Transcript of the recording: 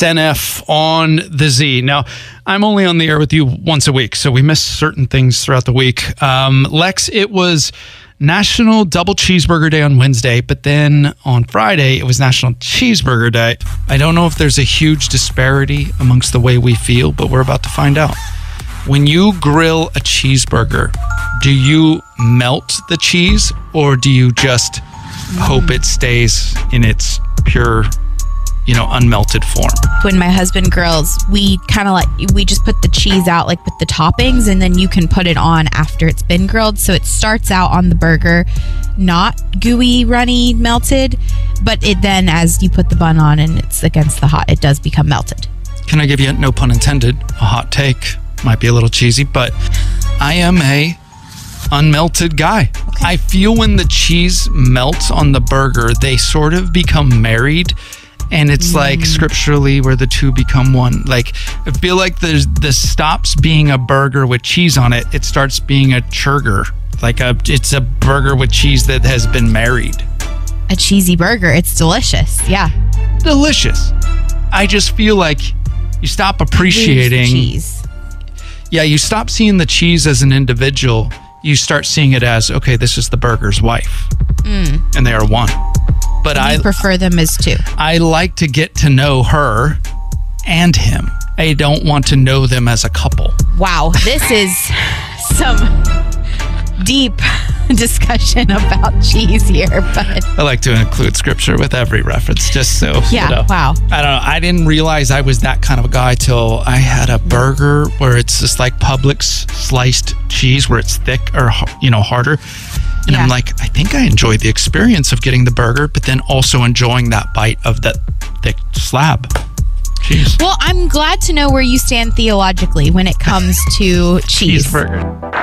SNF on the Z. Now, I'm only on the air with you once a week, so we miss certain things throughout the week. Lex, it was National Double Cheeseburger Day on Wednesday, but then on Friday, it was National Cheeseburger Day. I don't know if there's a huge disparity amongst the way we feel, but we're about to find out. When you grill a cheeseburger, do you melt the cheese or do you just hope it stays in its pure, unmelted form? When my husband grills, we just put the cheese out like with the toppings, and then you can put it on after it's been grilled. So it starts out on the burger, not gooey, runny, melted, but it then, as you put the bun on and it's against the hot, it does become melted. Can I give you, no pun intended, a hot take? Might be a little cheesy, but I am a unmelted guy. Okay. I feel when the cheese melts on the burger, they sort of become married. And it's like scripturally where the two become one. Like, I feel like this stops being a burger with cheese on it. It starts being a churger. It's a burger with cheese that has been married. A cheesy burger. It's delicious. Yeah. Delicious. I just feel like you stop appreciating cheese. Yeah, you stop seeing the cheese as an individual. You start seeing it as, okay, this is the burger's wife. And they are one. But I prefer them as two. I like to get to know her and him. I don't want to know them as a couple. Wow, this is some deep discussion about cheese here, but I like to include scripture with every reference, just so wow. I don't know. I didn't realize I was that kind of a guy till I had a burger where it's just like Publix sliced cheese, where it's thick or harder. And I'm like, I think I enjoy the experience of getting the burger, but then also enjoying that bite of that thick slab. Cheese. Well, I'm glad to know where you stand theologically when it comes to cheese. Cheeseburger.